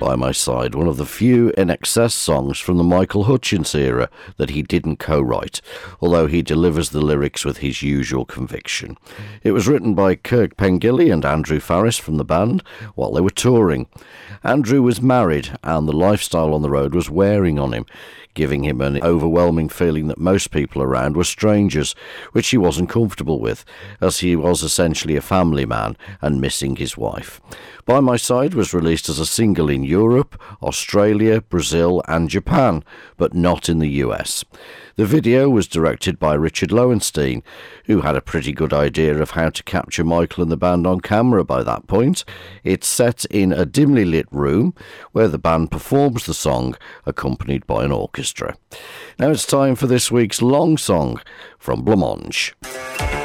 By My Side, one of the few INXS songs from the Michael Hutchence era that he didn't co-write, although he delivers the lyrics with his usual conviction. It was written by Kirk Pengilly and Andrew Farris from the band while they were touring. Andrew was married and the lifestyle on the road was wearing on him, giving him an overwhelming feeling that most people around were strangers, which he wasn't comfortable with, as he was essentially a family man and missing his wife. By My Side was released as a single in Europe, Australia, Brazil and Japan, but not in the US. The video was directed by Richard Lowenstein, who had a pretty good idea of how to capture Michael and the band on camera by that point. It's set in a dimly lit room where the band performs the song, accompanied by an orchestra. Now it's time for this week's long song from Blancmange.